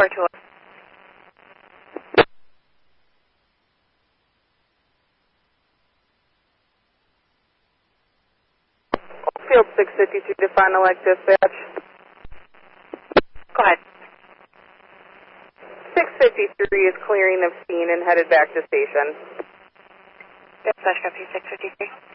Report to us. Field 652 to Final Leg Dispatch. Go ahead. 653 is clearing of scene and headed back to station. Dispatch, copy 653.